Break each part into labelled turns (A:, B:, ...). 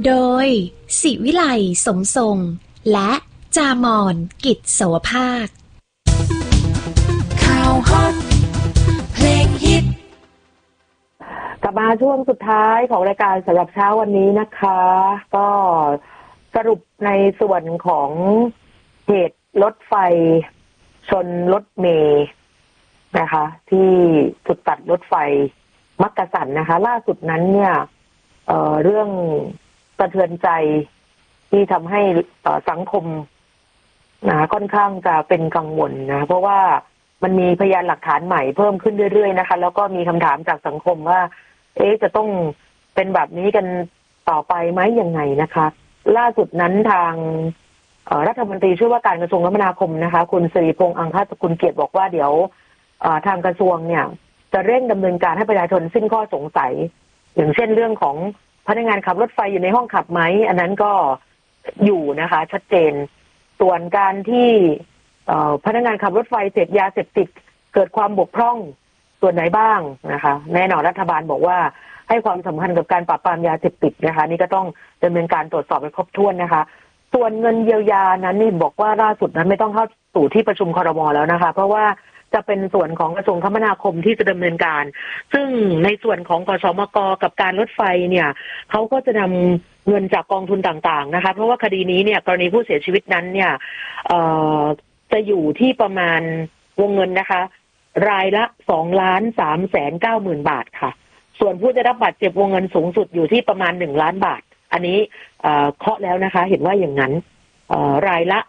A: โดยศิวิไลสมทรงและจามอนกิจโสภาค
B: ข่าวฮอตเพลงฮิต
C: กลับมาช่วงสุดท้ายของรายการสำหรับเช้าวันนี้นะคะก็สรุปในส่วนของเหตุรถไฟชนรถเมล์นะคะที่จุดตัดรถไฟมักกะสันนะคะล่าสุดนั้นเนี่ยเรื่องสะเทือนใจที่ทำให้สังคมค่อนข้างจะเป็นกังวลนะเพราะว่ามันมีพยานหลักฐานใหม่เพิ่มขึ้นเรื่อยๆนะคะแล้วก็มีคำถามจากสังคมว่าจะต้องเป็นแบบนี้กันต่อไปไหมยังไงนะคะล่าสุดนั้นทางรัฐมนตรีช่วยว่าการกระทรวงคมนาคมนะคะคุณสิริพงษ์อังคสกุลเกียรติบอกว่าเดี๋ยวทางกระทรวงเนี่ยจะเร่งดำเนินการให้ประชาชนสิ้นข้อสงสัยอย่างเช่นเรื่องของพนักงานขับรถไฟอยู่ในห้องขับไหมอันนั้นก็อยู่นะคะชัดเจนส่วนการที่พนักงานขับรถไฟเสพยาเสพติดเกิดความบกพร่องส่วนไหนบ้างนะคะแน่นอนรัฐบาลบอกว่าให้ความสำคัญกับการปราบปรามยาเสพติดนะคะนี่ก็ต้องดำเนินการตรวจสอบให้ครบถ้วนนะคะส่วนเงินเยียวยานั้นนี่บอกว่าล่าสุดนั้นไม่ต้องเข้าสู่ที่ประชุมครม.แล้วนะคะเพราะว่าจะเป็นส่วนของกระทรวงคมนาคมที่จะดำเนินการซึ่งในส่วนของกสมก.กับการรถไฟเนี่ยเขาก็จะนำเงินจากกองทุนต่างๆนะคะเพราะว่าคดีนี้เนี่ยกรณีผู้เสียชีวิตนั้นเนี่ยจะอยู่ที่ประมาณวงเงินนะคะรายละ2,390,000 บาทค่ะส่วนผู้ได้รับบาดเจ็บวงเงินสูงสุดอยู่ที่ประมาณ1 ล้านบาทอันนี้เคาะแล้วนะคะเห็นว่าอย่างนั้นรายละ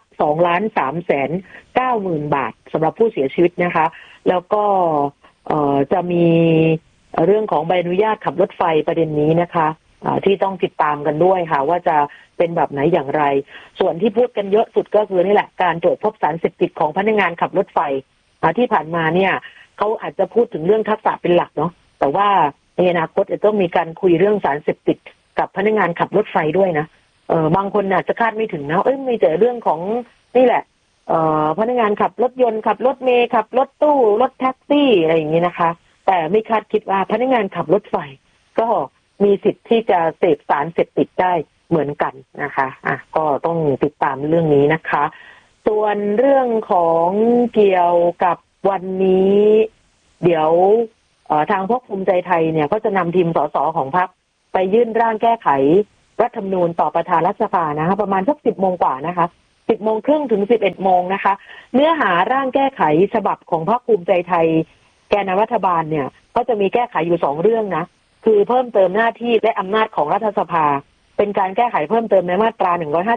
C: 2,390,000 บาทสำหรับผู้เสียชีวิตนะคะแล้วก็จะมีเรื่องของใบอนุญาตขับรถไฟประเด็นนี้นะคะที่ต้องติดตามกันด้วยค่ะว่าจะเป็นแบบไหนอย่างไรส่วนที่พูดกันเยอะสุดก็คือนี่แหละการตรวจพบสารเสพติดของพนักงานขับรถไฟที่ผ่านมาเนี่ยเขาอาจจะพูดถึงเรื่องทักษะเป็นหลักเนาะแต่ว่าในอนาคตจะต้องมีการคุยเรื่องสารเสพติดกับพนักงานขับรถไฟด้วยนะบางคนอาจจะคาดไม่ถึงนะมีแต่เรื่องของนี่แหละพนักงานขับรถยนต์ขับรถเมล์ขับรถตู้รถแท็กซี่อะไรอย่างนี้นะคะแต่ไม่คาดคิดว่าพนักงานขับรถไฟก็มีสิทธิ์ที่จะเสพสารเสพติดได้เหมือนกันนะคะก็ต้องติดตามเรื่องนี้นะคะส่วนเรื่องของเกี่ยวกับวันนี้เดี๋ยวทางพรรคภูมิใจไทยเนี่ยก็จะนำทีมสสของพรรคไปยื่นร่างแก้ไขรัฐธรรมนูญต่อประธานรัฐสภานะคะประมาณสัก10 โมงกว่านะคะ10 โมงครึ่งถึง11 โมงนะคะเนื้อหาร่างแก้ไขฉบับของพรรคภูมิใจไทยแกนนำรัฐบาลเนี่ยก็จะมีแก้ไขอยู่2 เรื่องนะคือเพิ่มเติมหน้าที่และอำนาจของรัฐสภาเป็นการแก้ไขเพิ่มเติมในมาตรา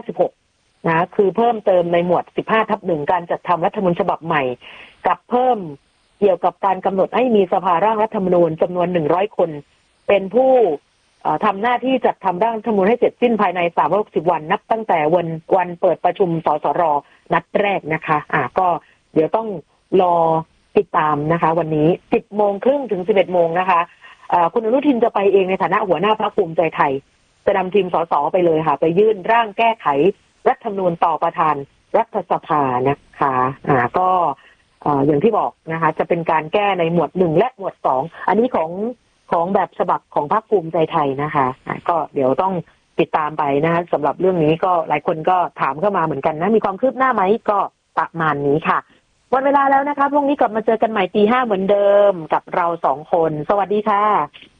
C: 156นะคือเพิ่มเติมในหมวด 15/1 การจัดทำรัฐธรรมนูญฉบับใหม่กับเพิ่มเกี่ยวกับการกำหนดให้มีสภาร่างรัฐธรรมนูญจำนวน100 คนเป็นผู้ทำหน้าที่จัดทำร่างรัฐธรรมนูญให้เสร็จสิ้นภายใน360 วันนับตั้งแต่วันเปิดประชุมสสรนัดแรกนะคะก็เดี๋ยวต้องรอติดตามนะคะวันนี้10 โมงครึ่งถึง11 โมงนะคะคุณอนุทินจะไปเองในฐานะหัวหน้าพรรคภูมิใจไทยจะนำทีมสสไปเลยค่ะไปยื่นร่างแก้ไขรัฐธรรมนูญต่อประธานรัฐสภานะคะก็อย่างที่บอกนะคะจะเป็นการแก้ในหมวด1และหมวด2อันนี้ของแบบฉบับของพรรคภูมิใจไทยนะคะก็เดี๋ยวต้องติดตามไปนะสำหรับเรื่องนี้ก็หลายคนก็ถามเข้ามาเหมือนกันนะมีความคืบหน้าไหมก็ประมาณนี้ค่ะหมดเวลาแล้วนะคะพรุ่งนี้กลับมาเจอกันใหม่ 5:00 นเหมือนเดิมกับเรา2 คนสวัสดีค่ะ